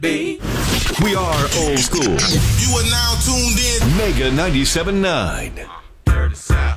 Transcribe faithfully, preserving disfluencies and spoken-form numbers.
We are old school. You are now tuned in. Mega ninety-seven point nine.